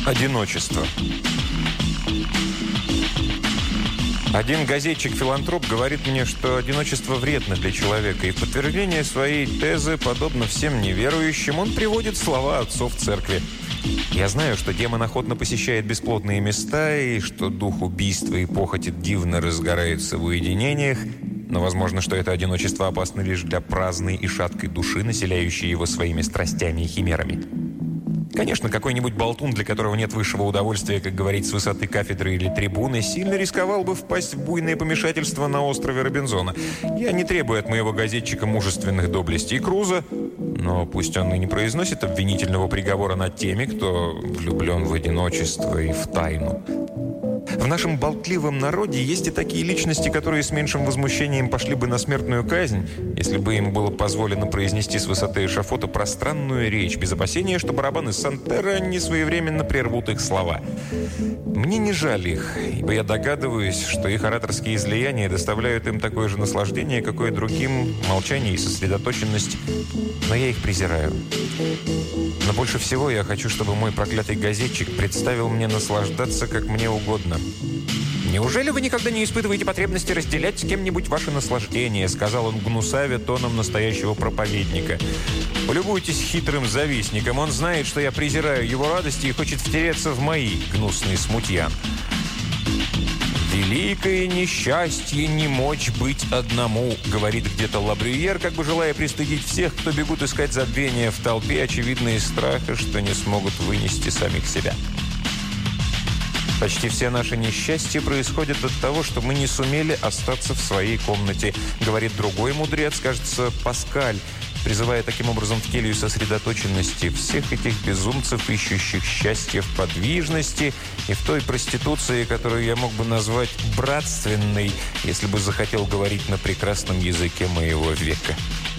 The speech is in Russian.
Одиночество. Один газетчик-филантроп говорит мне, что одиночество вредно для человека, и в подтверждение своей тезы, подобно всем неверующим, он приводит слова отцов церкви. Я знаю, что демон охотно посещает бесплотные места, и что дух убийства и похоти дивно разгорается в уединениях, но возможно, что это одиночество опасно лишь для праздной и шаткой души, населяющей его своими страстями и химерами. Конечно, какой-нибудь болтун, для которого нет высшего удовольствия, как говорить, с высоты кафедры или трибуны, сильно рисковал бы впасть в буйное помешательство на острове Робинзона. Я не требую от моего газетчика мужественных доблестей Круза, но пусть он и не произносит обвинительного приговора над теми, кто влюблен в одиночество и в тайну. В нашем болтливом народе есть и такие личности, которые с меньшим возмущением пошли бы на смертную казнь, если бы им было позволено произнести с высоты эшафота пространную речь, без опасения, что барабаны Сантера несвоевременно прервут их слова. Мне не жаль их, ибо я догадываюсь, что их ораторские излияния доставляют им такое же наслаждение, какое другим молчание и сосредоточенность, но я их презираю. Но больше всего я хочу, чтобы мой проклятый газетчик представил мне наслаждаться, как мне угодно. «Неужели вы никогда не испытываете потребности разделять с кем-нибудь ваше наслаждение?» — сказал он гнусаве тоном настоящего проповедника. «Полюбуйтесь хитрым завистником. Он знает, что я презираю его радости и хочет втереться в мои, гнусный смутьян». «Великое несчастье не мочь быть одному», — говорит где-то Лабрюер, как бы желая пристыдить всех, кто бегут искать забвения в толпе, очевидно из страха, что не смогут вынести самих себя. Почти все наши несчастья происходят от того, что мы не сумели остаться в своей комнате, говорит другой мудрец, кажется, Паскаль, призывая таким образом в келью сосредоточенности всех этих безумцев, ищущих счастья в подвижности и в той проституции, которую я мог бы назвать братственной, если бы захотел говорить на прекрасном языке моего века.